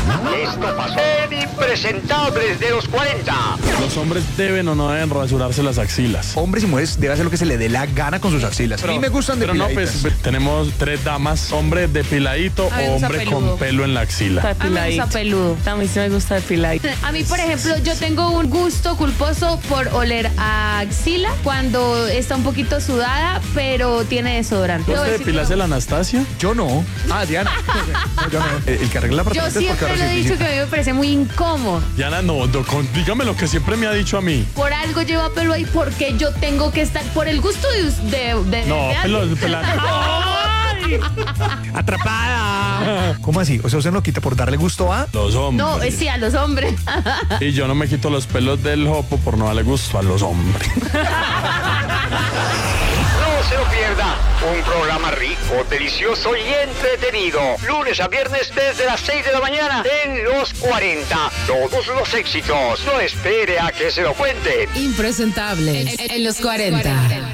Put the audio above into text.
Esto pasó en Impresentables de los 40. Los hombres deben o no deben rasurarse las axilas. Hombres y mujeres deben hacer lo que se le dé la gana con sus axilas. A mí me gustan Pero no, depiladitas. pues tenemos 3 damas, hombre depiladito A mí me o gusta hombre peludo. con pelo en la axila. A mí me gusta peludo. A mí sí me gusta depiladito. A mí, por ejemplo, yo tengo un gusto culposo por oler a axila cuando está un poquito sudada, pero tiene desodorante. ¿Vos te depilas el Anastasia? Yo no. Ah, Diana. No, yo no. El que arregla Yo apartamentos es porque siempre ahora lo he sí dicho que a mí me parece muy incómodo. Diana, no, dígame lo que siempre me ha dicho a mí. Por algo lleva pelo ahí, porque yo tengo que estar por el gusto de No, alguien. ¡Ay! ¡Atrapada! ¿Cómo así? O sea, usted no lo quita por darle gusto a... Los hombres. No, sí, a los hombres. Y yo no me quito los pelos del jopo por no darle gusto a los hombres. No se lo pierda. Un programa rico, delicioso y entretenido. Lunes a viernes desde las 6 de la mañana en Los 40. Todos los éxitos. No espere a que se lo cuenten. Impresentable en los 40.